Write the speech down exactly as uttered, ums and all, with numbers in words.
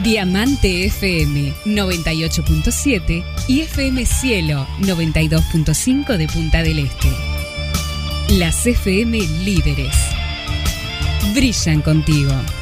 Diamante F M noventa y ocho punto siete y F M Cielo noventa y dos punto cinco de Punta del Este. Las F M líderes brillan contigo.